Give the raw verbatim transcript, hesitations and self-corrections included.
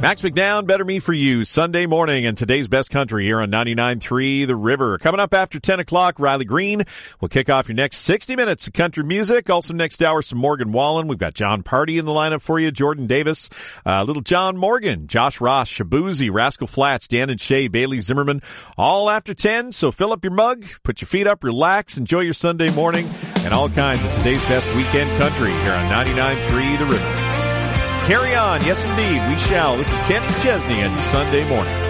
Max McNown, Better Me For You, Sunday morning, and today's best country here on ninety-nine point three The River. Coming up after ten o'clock, Riley Green will kick off your next sixty minutes of country music. Also next hour, some Morgan Wallen. We've got John Party in the lineup for you, Jordan Davis, uh, little John Morgan, Josh Ross, Shabuzi, Rascal Flatts, Dan and Shay, Bailey Zimmerman, all after ten. So fill up your mug, put your feet up, relax, enjoy your Sunday morning, and all kinds of today's best weekend country here on ninety-nine point three The River. Carry on. Yes, indeed, we shall. This is Kenny Chesney and Sunday Morning.